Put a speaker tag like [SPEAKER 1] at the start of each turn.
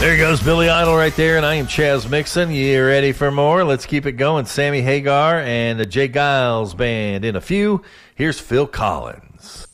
[SPEAKER 1] There goes Billy Idol right there, and I am Chaz Mixon. You ready for more? Let's keep it going. Sammy Hagar and the Jay Giles Band in a few. Here's Phil Collins.